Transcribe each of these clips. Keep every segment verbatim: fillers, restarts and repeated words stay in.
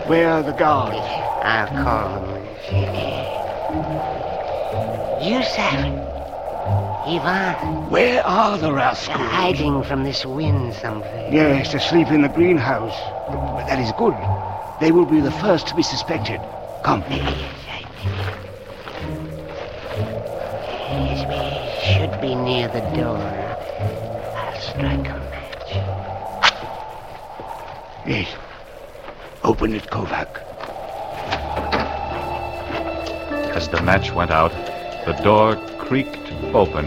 Where are the guards? I'll call them. Yusuf! Ivan! Where are the rascals? They're hiding from this wind somewhere. Yes, asleep in the greenhouse. But that is good. They will be the first to be suspected. Come. Yes, we should be near the door. I'll strike a match. Yes. Open it, Kovac. As the match went out, the door creaked open.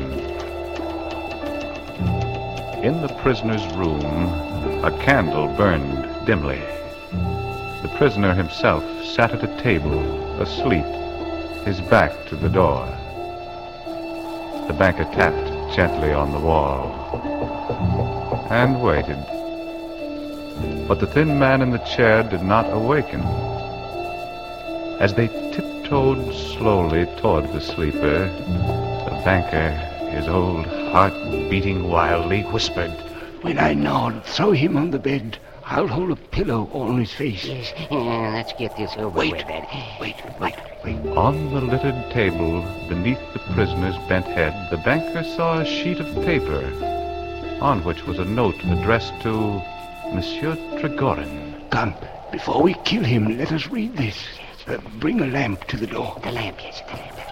In the prisoner's room, a candle burned dimly. The prisoner himself sat at a table, asleep, his back to the door. The banker tapped gently on the wall and waited. But the thin man in the chair did not awaken. As they tiptoed slowly toward the sleeper, the banker, his old heart beating wildly, whispered, When I nod, throw him on the bed. I'll hold a pillow on his face. Yes, yeah, let's get this over Wait, with. Then. wait, wait, wait. On the littered table, beneath the prisoner's bent head, the banker saw a sheet of paper, on which was a note addressed to Monsieur Trigorin. Come, before we kill him, let us read this. Uh, bring a lamp to the door. The lamp, yes, the lamp.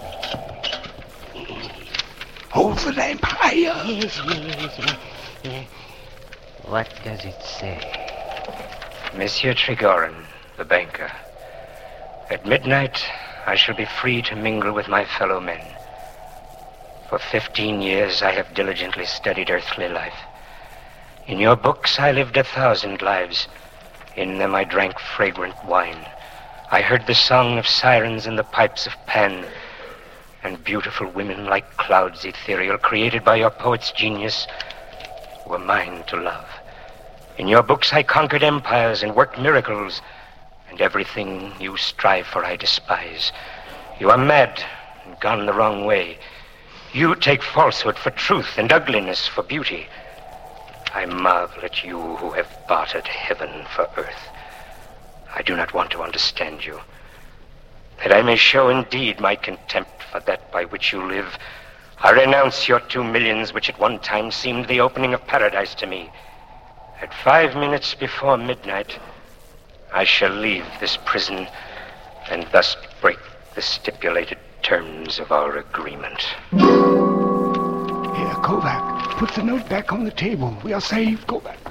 Hold the lamp higher. Yes, yes, yes. Yeah. What does it say? Monsieur Trigorin, the banker. At midnight, I shall be free to mingle with my fellow men. For fifteen years, I have diligently studied earthly life. In your books, I lived a thousand lives. In them, I drank fragrant wine. I heard the song of sirens and the pipes of Pan, and beautiful women like clouds ethereal, created by your poet's genius, were mine to love. In your books, I conquered empires and worked miracles, and everything you strive for, I despise. You are mad and gone the wrong way. You take falsehood for truth and ugliness for beauty. I marvel at you who have bartered heaven for earth. I do not want to understand you. That I may show indeed my contempt for that by which you live, I renounce your two millions, which at one time seemed the opening of paradise to me. At five minutes before midnight, I shall leave this prison and thus break the stipulated terms of our agreement. Here, Kovac, put the note back on the table. We are saved, Kovac.